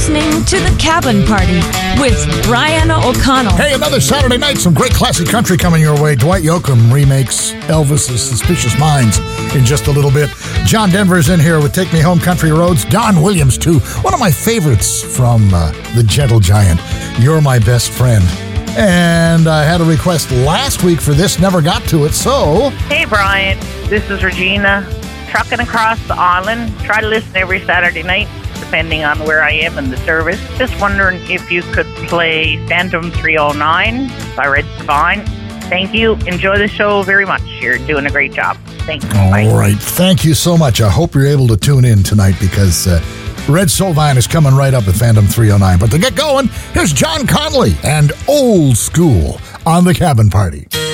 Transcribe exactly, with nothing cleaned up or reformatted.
listening to The Cabin Party with Brian O'Connell. Hey, another Saturday night, some great classic country coming your way. Dwight Yoakam remakes Elvis's Suspicious Minds in just a little bit. John Denver's in here with Take Me Home Country Roads. Don Williams, too. One of my favorites from uh, The Gentle Giant, You're My Best Friend. And I had a request last week for this, never got to it, so... Hey, Brian. This is Regina, trucking across the island. Try to listen every Saturday night, depending on where I am in the service. Just wondering if you could play Phantom three oh nine by Red Divine. Thank you. Enjoy the show very much. You're doing a great job. Thanks. All Bye. right. Thank you so much. I hope you're able to tune in tonight because uh, Red Solvine is coming right up with Phantom three oh nine. But to get going, here's John Connolly and Old School on The Cabin Party.